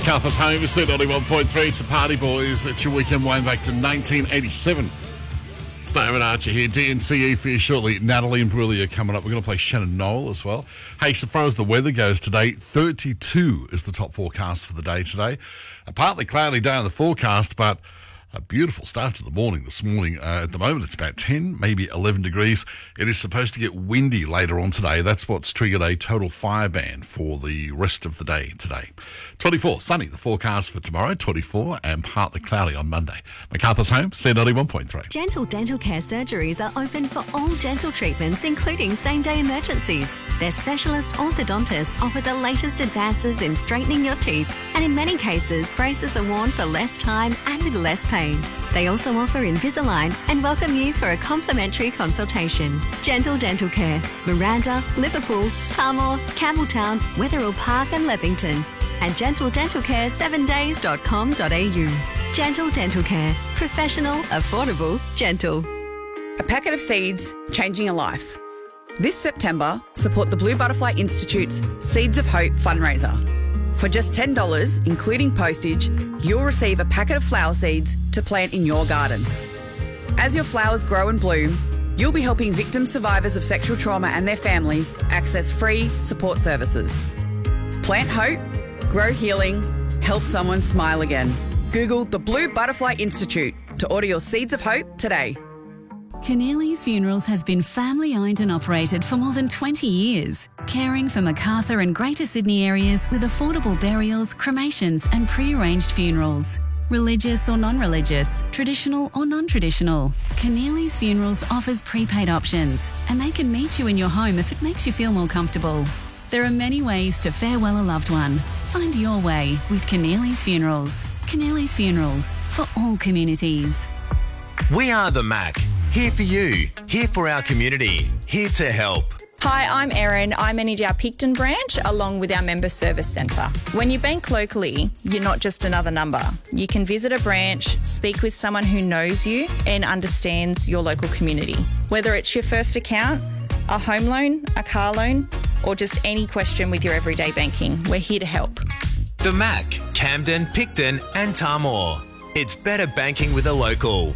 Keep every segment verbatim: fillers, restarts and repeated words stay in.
MacArthur's Home, you see ninety-one point three. It's a Party Boys. It's your weekend way back to nineteen eighty-seven. It's David Archer here. D N C E for you shortly. Natalie and Briley are coming up. We're going to play Shannon Noel as well. Hey, so far as the weather goes today, thirty-two is the top forecast for the day today. A partly cloudy day on the forecast, but a beautiful start to the morning this morning. Uh, at the moment, it's about ten, maybe eleven degrees. It is supposed to get windy later on today. That's what's triggered a total fire ban for the rest of the day today. twenty-four, sunny, the forecast for tomorrow, twenty-four, and partly cloudy on Monday. MacArthur's Home, C ninety-one point three. Gentle Dental Care surgeries are open for all dental treatments, including same-day emergencies. Their specialist orthodontists offer the latest advances in straightening your teeth, and in many cases, braces are worn for less time and with less pain. They also offer Invisalign and welcome you for a complimentary consultation. Gentle Dental Care, Miranda, Liverpool, Tarmore, Campbelltown, Wetherill Park and Levington. And gentle dental care seven days dot com dot a u. Gentle Dental Care. Professional, affordable, gentle. A packet of seeds, changing a life. This September, support the Blue Butterfly Institute's Seeds of Hope fundraiser. For just ten dollars, including postage, you'll receive a packet of flower seeds to plant in your garden. As your flowers grow and bloom, you'll be helping victim survivors of sexual trauma and their families access free support services. Plant hope, grow healing, help someone smile again. Google the Blue Butterfly Institute to order your Seeds of Hope today. Keneally's Funerals has been family-owned and operated for more than twenty years, caring for Macarthur and Greater Sydney areas with affordable burials, cremations and pre-arranged funerals. Religious or non-religious, traditional or non-traditional, Keneally's Funerals offers prepaid options, and they can meet you in your home if it makes you feel more comfortable. There are many ways to farewell a loved one. Find your way with Keneally's Funerals. Keneally's Funerals, for all communities. We are the Mac. Here for you, here for our community, here to help. Hi, I'm Erin. I manage our Picton branch along with our Member Service Centre. When you bank locally, you're not just another number. You can visit a branch, speak with someone who knows you and understands your local community. Whether it's your first account, a home loan, a car loan, or just any question with your everyday banking, we're here to help. The Mac, Camden, Picton and Tarmore. It's better banking with a local.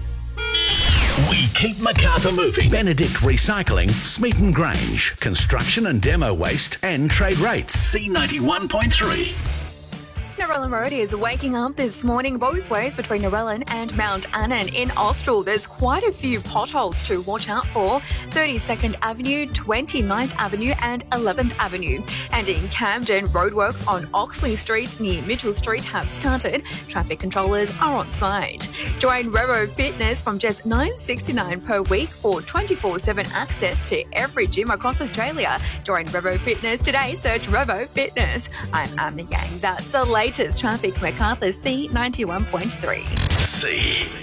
We keep Macarthur moving. Benedict Recycling, Smeaton Grange, construction and demo waste and trade rates. C ninety-one point three. Narellan Road is waking up this morning both ways between Narellan and Mount Annan. In Austral, there's quite a few potholes to watch out for. thirty-second Avenue, twenty-ninth Avenue and eleventh Avenue. And in Camden, roadworks on Oxley Street near Mitchell Street have started. Traffic controllers are on site. Join Revo Fitness from just nine dollars sixty-nine per week for twenty-four seven access to every gym across Australia. Join Revo Fitness today. Search Revo Fitness. I'm Amna Yang. That's the latest traffic. MacArthur C ninety-one point three. C.